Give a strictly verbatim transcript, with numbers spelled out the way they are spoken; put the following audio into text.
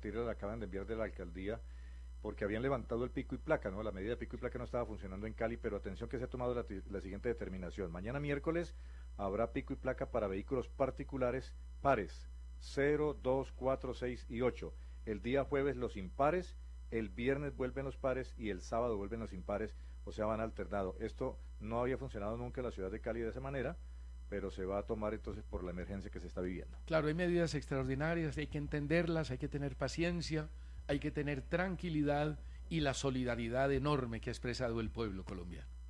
compartirla, la acaban de enviar de la alcaldía, porque habían levantado el pico y placa, ¿no? La medida de pico y placa no estaba funcionando en Cali, pero atención que se ha tomado la, la siguiente determinación. Mañana miércoles habrá pico y placa para vehículos particulares pares, cero, dos, cuatro, seis y ocho. El día jueves los impares, el viernes vuelven los pares y el sábado vuelven los impares, o sea, van alternado. Esto no había funcionado nunca en la ciudad de Cali de esa manera, pero se va a tomar entonces por la emergencia que se está viviendo. Claro, hay medidas extraordinarias, hay que entenderlas, hay que tener paciencia, hay que tener tranquilidad y la solidaridad enorme que ha expresado el pueblo colombiano.